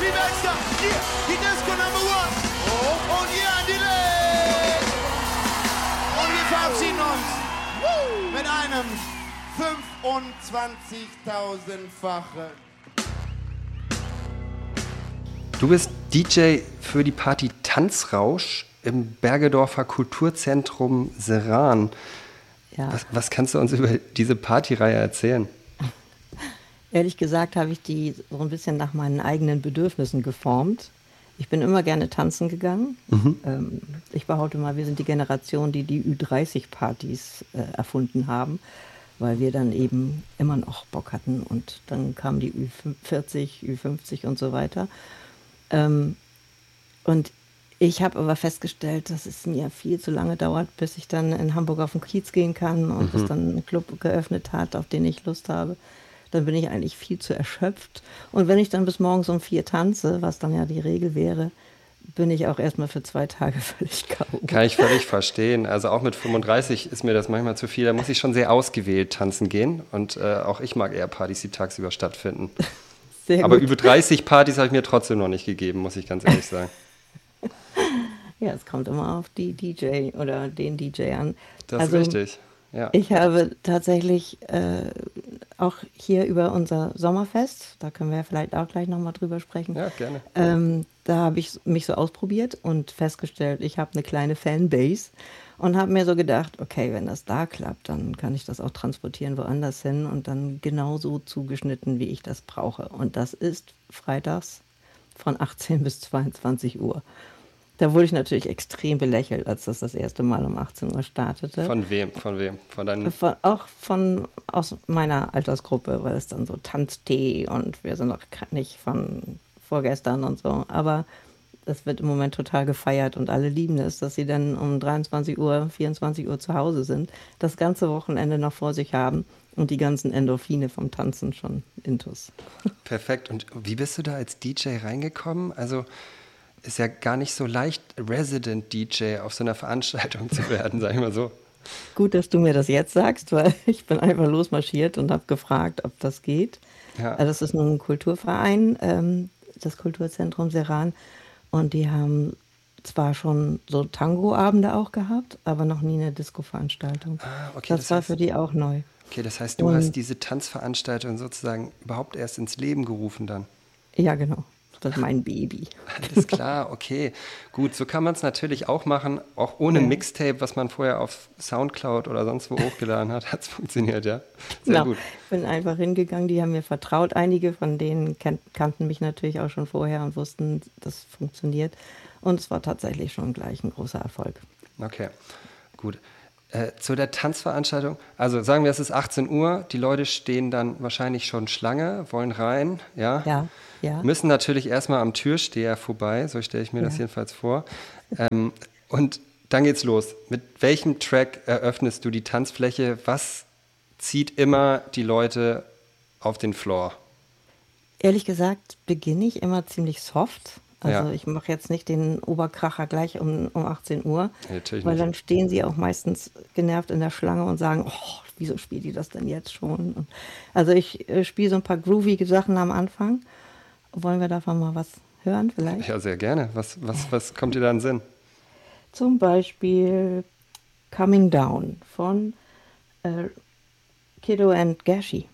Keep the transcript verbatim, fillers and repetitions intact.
Wechsel, hier, die Disco Number One. Oh. Und hier an die Leg. Und wir verabschieden uns mit einem fünfundzwanzigtausendfachen. Du bist D J für die Party Tanzrausch im Bergedorfer Kulturzentrum Seran. Ja. Was, was kannst du uns über diese Partyreihe erzählen? Ehrlich gesagt habe ich die so ein bisschen nach meinen eigenen Bedürfnissen geformt. Ich bin immer gerne tanzen gegangen. Mhm. Ähm, ich behaupte mal, wir sind die Generation, die die Ü dreißig Partys äh, erfunden haben, weil wir dann eben immer noch Bock hatten. Und dann kamen die Ü vierzig, Ü fünfzig und so weiter. Ähm, und ich habe aber festgestellt, dass es mir viel zu lange dauert, bis ich dann in Hamburg auf den Kiez gehen kann und mhm. bis dann ein Club geöffnet hat, auf den ich Lust habe. Dann bin ich eigentlich viel zu erschöpft. Und wenn ich dann bis morgens um vier tanze, was dann ja die Regel wäre, bin ich auch erstmal für zwei Tage völlig K O. Kann ich völlig verstehen. Also auch mit fünfunddreißig ist mir das manchmal zu viel. Da muss ich schon sehr ausgewählt tanzen gehen. Und äh, auch ich mag eher Partys, die tagsüber stattfinden. Sehr Aber gut. Über dreißig Partys habe ich mir trotzdem noch nicht gegeben, muss ich ganz ehrlich sagen. Ja, es kommt immer auf die D J oder den D J an. Das also, ist richtig. Ja. Ich habe tatsächlich äh, auch hier über unser Sommerfest, da können wir ja vielleicht auch gleich nochmal drüber sprechen. Ja, gerne. Ähm, da habe ich mich so ausprobiert und festgestellt, ich habe eine kleine Fanbase und habe mir so gedacht, okay, wenn das da klappt, dann kann ich das auch transportieren woanders hin und dann genauso zugeschnitten, wie ich das brauche. Und das ist freitags von achtzehn bis zweiundzwanzig Uhr. Da wurde ich natürlich extrem belächelt, als das das erste Mal um achtzehn Uhr startete. Von wem? Von wem? Von deinen? Von, auch von aus meiner Altersgruppe, weil es dann so Tanztee und wir sind noch nicht von vorgestern und so. Aber das wird im Moment total gefeiert und alle lieben es, dass sie dann um dreiundzwanzig Uhr, vierundzwanzig Uhr zu Hause sind, das ganze Wochenende noch vor sich haben und die ganzen Endorphine vom Tanzen schon intus. Perfekt. Und wie bist du da als D J reingekommen? Also ist ja gar nicht so leicht, Resident-D J auf so einer Veranstaltung zu werden, sag ich mal so. Gut, dass du mir das jetzt sagst, weil ich bin einfach losmarschiert und habe gefragt, ob das geht. Ja. Also das ist nun ein Kulturverein, ähm, das Kulturzentrum Seran, und die haben zwar schon so Tango-Abende auch gehabt, aber noch nie eine Disco-Veranstaltung. Ah, okay, das, das war heißt, für die auch neu. Okay, das heißt, du und, hast diese Tanzveranstaltung sozusagen überhaupt erst ins Leben gerufen dann? Ja, genau. Das ist mein Baby. Alles klar, okay. Gut, so kann man es natürlich auch machen, auch ohne ja. Mixtape, was man vorher auf Soundcloud oder sonst wo hochgeladen hat, hat es funktioniert, ja? Sehr genau. gut. Ich bin einfach hingegangen, die haben mir vertraut. Einige von denen kan- kannten mich natürlich auch schon vorher und wussten, das funktioniert. Und es war tatsächlich schon gleich ein großer Erfolg. Okay, gut. Äh, zu der Tanzveranstaltung, also sagen wir, es ist achtzehn Uhr, die Leute stehen dann wahrscheinlich schon Schlange, wollen rein, ja? Ja, ja. Müssen natürlich erstmal am Türsteher vorbei, so stelle ich mir ja. das jedenfalls vor. Ähm, und dann geht's los. Mit welchem Track eröffnest du die Tanzfläche? Was zieht immer die Leute auf den Floor? Ehrlich gesagt beginne ich immer ziemlich soft. Also ja. ich mache jetzt nicht den Oberkracher gleich um, um achtzehn Uhr, ja, natürlich weil nicht. Dann stehen sie auch meistens genervt in der Schlange und sagen, oh, wieso spielt die das denn jetzt schon? Und also ich äh, spiele so ein paar groovy Sachen am Anfang. Wollen wir davon mal was hören vielleicht? Ja, sehr gerne. Was, was, was kommt dir da in den Sinn? Zum Beispiel Coming Down von äh, Kiddo and Gashi.